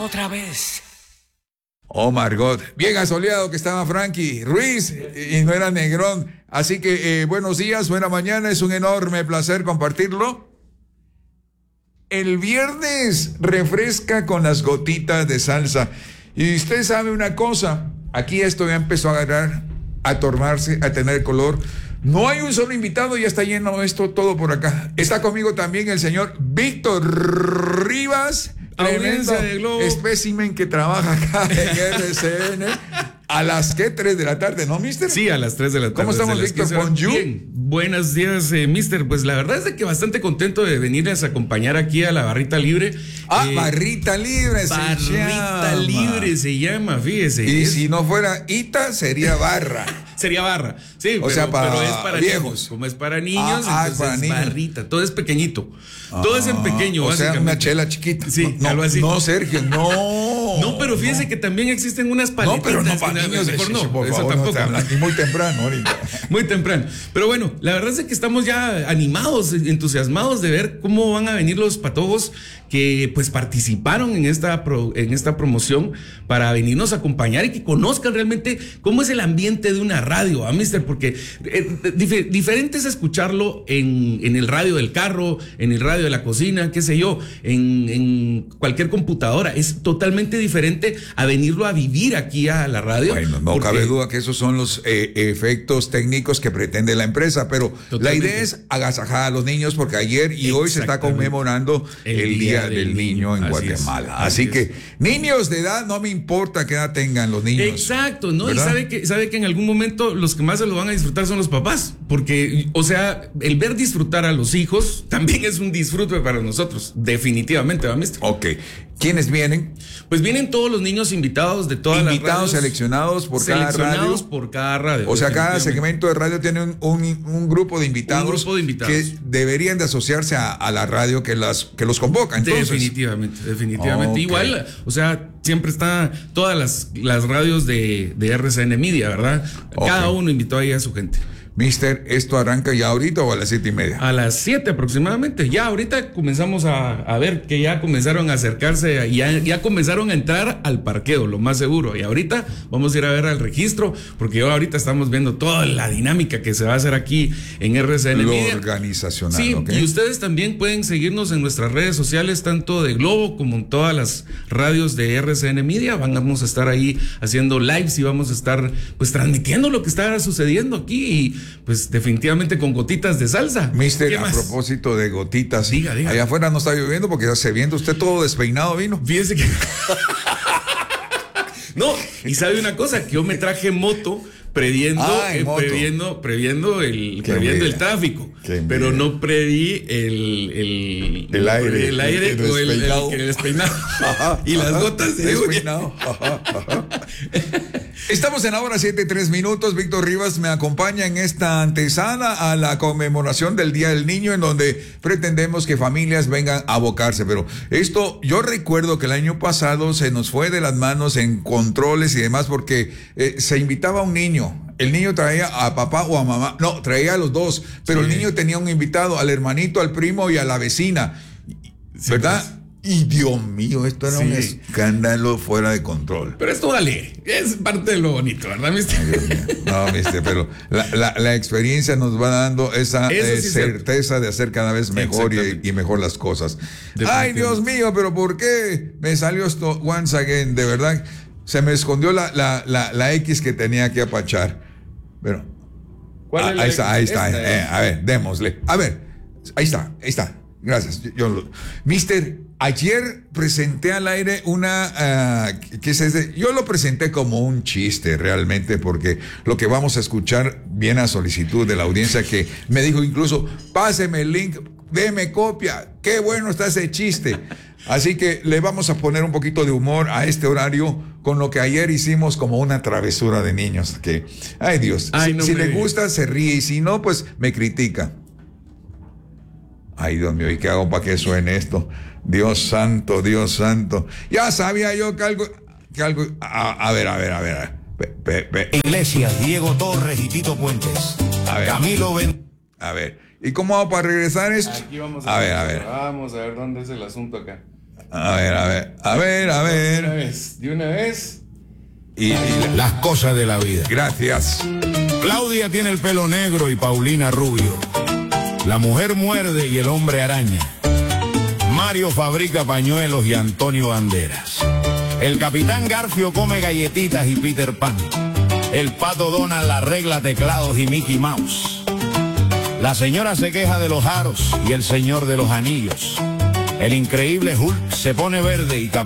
otra vez. Oh, Margot. Bien asoleado que estaba Frankie Ruiz y no era Negrón. Así que buenos días, buena mañana. Es un enorme placer compartirlo. El viernes refresca con las gotitas de salsa. Y usted sabe una cosa. Aquí esto ya empezó a agarrar, a tornarse, a tener color. No hay un solo invitado, ya está lleno esto todo por acá. Está conmigo también el señor Víctor Rivas. Tremendo espécimen que trabaja acá en RCN a las 3 de la tarde, ¿no, mister? Sí, a las 3 de la tarde. ¿Cómo estamos, Víctor? Bonjour. Bien, buenos días, mister. Pues la verdad es de que bastante contento de venirles a acompañar aquí a la Barrita Libre. Barrita Libre Barrita Libre se llama, fíjese. Y si no fuera Ita, sería barra. Sería barra, sí, o sea, pero es para viejos. Niños. Como es para niños, entonces para niños. Barrita, todo es pequeñito. Todo es en pequeño, o sea, una chela chiquita. Sí, no, algo así. No, Sergio, no. No, pero fíjese que también existen unas paletitas. No, pero no para niños, mejor no, por eso favor, tampoco. No, muy temprano ahorita. Muy temprano. Pero bueno, la verdad es que estamos ya animados, entusiasmados de ver cómo van a venir los patojos que pues participaron en esta promoción para venirnos a acompañar y que conozcan realmente cómo es el ambiente de una radio, mister, porque diferente es escucharlo en el radio del carro, en el radio de la cocina, qué sé yo, en cualquier computadora. Es totalmente diferente a venirlo a vivir aquí a la radio. Bueno, no cabe duda que esos son los efectos técnicos que pretende la empresa, pero totalmente. La idea es agasajar a los niños porque ayer y hoy se está conmemorando el Día del Niño en Guatemala. Así que niños de edad, no me importa qué edad tengan los niños. Exacto, ¿no? ¿Verdad? Y sabe que en algún momento los que más se lo van a disfrutar son los papás, porque, o sea, el ver disfrutar a los hijos también es un disfrute para nosotros, definitivamente, ¿va, mister? Ok. ¿Quiénes vienen? Pues vienen todos los niños invitados de todas las radios. Invitados seleccionados por cada radio. Seleccionados por cada radio. O sea, cada segmento de radio tiene un grupo de invitados. Un grupo de invitados. Que deberían de asociarse a la radio que los convoca. Entonces. Definitivamente. Okay. Igual, o sea, siempre están todas las radios de RCN Media, ¿verdad? Cada uno invitó ahí a su gente. Mister, ¿esto arranca ya ahorita o a las 7:30? A las 7 aproximadamente. Ya ahorita comenzamos a ver que ya comenzaron a acercarse y ya comenzaron a entrar al parqueo, lo más seguro. Y ahorita vamos a ir a ver al registro, porque ahorita estamos viendo toda la dinámica que se va a hacer aquí en RCN Media. Lo organizacional, sí, ¿okay? Y ustedes también pueden seguirnos en nuestras redes sociales, tanto de Globo como en todas las radios de RCN Media. Vamos a estar ahí haciendo lives y vamos a estar pues transmitiendo lo que está sucediendo aquí y pues definitivamente con gotitas de salsa. Mister, a propósito de gotitas, diga. Allá afuera no está lloviendo porque ya se viendo usted todo despeinado vino. Fíjese que no, y sabe una cosa, que yo me traje moto previendo el tráfico, pero no preví el aire o el despeinado y las gotas de despeinado. Estamos en la hora 7:03. Víctor Rivas me acompaña en esta antesala a la conmemoración del Día del Niño, en donde pretendemos que familias vengan a abocarse. Pero esto, yo recuerdo que el año pasado se nos fue de las manos en controles y demás, porque se invitaba a un niño. El niño traía a papá o a mamá. No, traía a los dos. Pero sí. El niño tenía un invitado, al hermanito, al primo y a la vecina. ¿Verdad? Sí, pues. Y Dios mío, esto era un escándalo fuera de control. Pero esto vale, es parte de lo bonito, ¿verdad, mister? No, mister, pero la experiencia nos va dando esa certeza de hacer cada vez mejor y mejor las cosas. Ay, Dios mío, pero ¿por qué me salió esto once again? De verdad, se me escondió la X que tenía que apachar. Pero ahí está. A ver, démosle. A ver, ahí está. Gracias. Mister, ayer presenté al aire yo lo presenté como un chiste realmente, porque lo que vamos a escuchar viene a solicitud de la audiencia, que me dijo incluso, páseme el link, deme copia, qué bueno está ese chiste. Así que le vamos a poner un poquito de humor a este horario con lo que ayer hicimos como una travesura de niños, que, ay Dios, si le gusta se ríe y si no, pues me critica. Ay, Dios mío, ¿y qué hago para que suene esto? Dios santo. Ya sabía yo que algo... A ver. Iglesias, Diego Torres y Tito Puentes. A ver. Camilo A ver, ¿y cómo hago para regresar esto? Aquí vamos a ver. Vamos a ver dónde es el asunto acá. A ver. De una vez. Y Las cosas de la vida. gracias. Claudia tiene el pelo negro y Paulina rubio. La mujer muerde y el hombre araña. Mario fabrica pañuelos y Antonio banderas. El capitán Garfio come galletitas y Peter Pan. El pato Donald arregla teclados y Mickey Mouse. La señora se queja de los aros y el señor de los anillos. El increíble Hulk se pone verde y